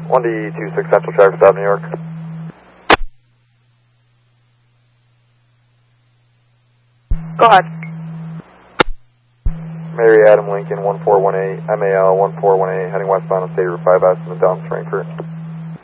1D26 Central Traffic Stop, New York. Go ahead. Mary Adam Lincoln 1418, MAL 1418, heading westbound on State Route 5S in the Downs, Frankfurt.